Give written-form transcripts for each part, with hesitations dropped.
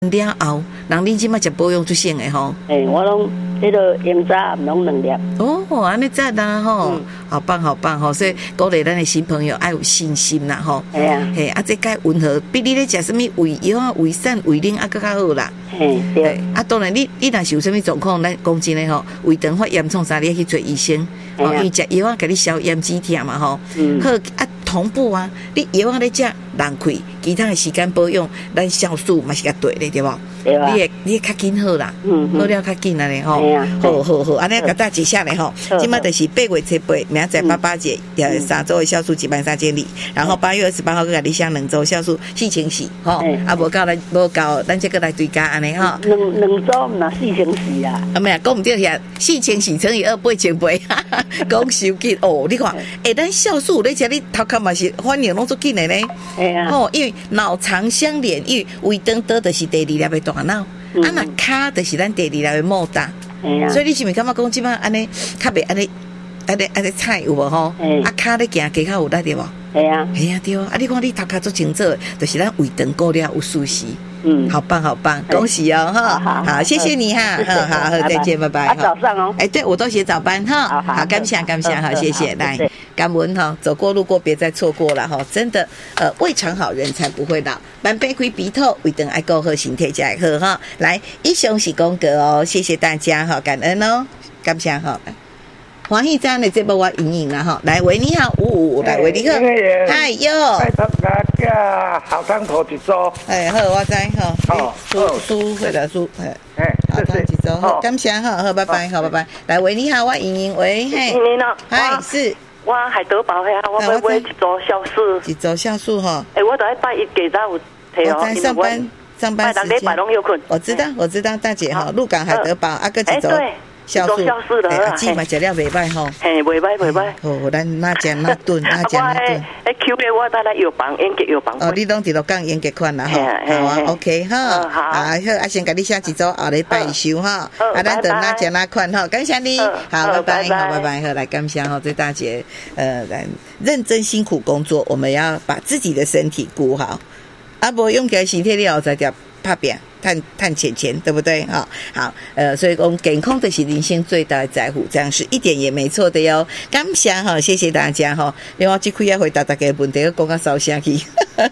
了后，人恁即马食保养出省的吼。 我拢迄个盐渣拢2粒。 哦，安尼赞啦吼，好棒好棒吼，所以鼓励咱的新朋友爱有信心啦吼。 系啊， 嘿，啊，这该温和，比你咧食什么胃药啊、胃散、胃冷啊，更较好啦。 对。 啊，当然你若是有什么状况，咱讲真诶吼，胃肠发炎创啥，你要去找医生。因为食药啊，给你消炎止痛嘛吼。好啊，同步啊，你药啊咧食，人开，其他的时间保养，咱酵素嘛是较对的，对无？你会较紧好啦，好了较紧啦咧吼。好，安尼甲大记下来吼。即马就是8月7、8，明仔载88节，3周的酵素13000粒，然后8月28号佮甲你上2周酵素4000吼，啊无够，咱这个来追加安尼吼。 2周毋若4000啊？ 啊没啊，讲毋对遐，4000乘以2，8000，讲收紧哦。你看，咱酵素咧食，你头壳嘛是反应拢足紧的呢。吼，因为脑肠相连，因为胃肠倒就是第2粒的大脑，啊那骹就是咱第2粒的毛大。所以你是咪感觉讲即摆安尼，较袂安尼菜有无吼？啊骹咧行加较有力对无？系啊对啊！你看你头壳足清楚，就是咱胃肠过了有舒适。好棒好棒，恭喜哦哈！好，谢谢你哈，好，再见，拜拜。 早上哦， 对我都写早班哈，好，感谢，好，谢谢，来，感恩哈，走过路过别再错过了哈，真的，胃肠好人才不会老，慢杯开鼻头，胃肠爱够好，身体才会好哈。来，以上是功格哦，谢谢大家哈，感恩哦，感谢哈。欢喜这样的节目我赢啦哈，来喂你好，55来喂你好，嗨哟， 好汤头一组， 好我知哈，输会的输，好汤一组，好感谢哈，好拜拜，好拜拜，来喂你好，我赢喂，嘿， 你好， 嗨是， 我海德堡遐，我要买一组酵素， 一组酵素哈， 我都要拜一给早有提哦， 我上班时间，我知道大姐哈，鹿港海德堡啊个一组。酵素的，鸡嘛食了袂歹吼， 袂歹。 好，咱那讲那炖，那讲那炖。 Q 的我带来药房，严格药房。 哦，你拢伫落讲严格款啦吼，好啊 ，OK 哈，好，啊先甲你写一组，后礼拜收哈，啊，咱等那讲那款哈，感谢你，好，拜拜，好，拜拜，好，来感谢哈，这大姐，来认真辛苦工作，我们要把自己的身体顾好，啊，无用起身体了后再条拍拼。探钱，对不对？好，所以讲健康的是人生最大的财富，这样是一点也没错的哟。感谢哈，谢谢大家哈。另外，这开要回答大家的问题，我讲到烧声去。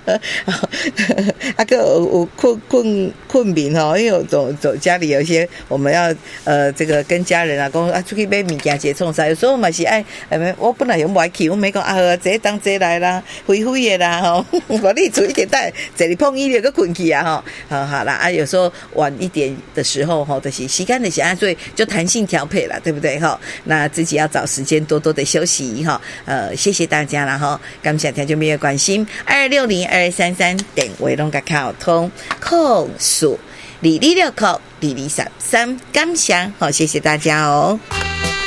啊，个有困眠哈，因为走家里有一些我们要这个跟家人啊讲啊出去买物件节创啥，有时候嘛是爱我本来用不爱去，我没讲啊这当这来啦，灰的啦吼，我你注意点带，这里碰一了个困去啊哈，好啦啊。有时候晚一点的时候哈，就是时间的想所以就弹性调配了，对不对哈？那自己要找时间多多的休息哈。谢谢大家了哈，感谢听众朋友关心，260-233电话拢甲敲通，控诉226-2233，感谢好，谢谢大家哦。